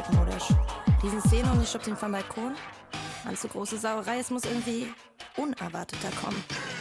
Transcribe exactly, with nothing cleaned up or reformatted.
altmodisch. Diesen Szene und ich stopp den vom Balkon. An zu große Sauerei, es muss irgendwie unerwarteter kommen.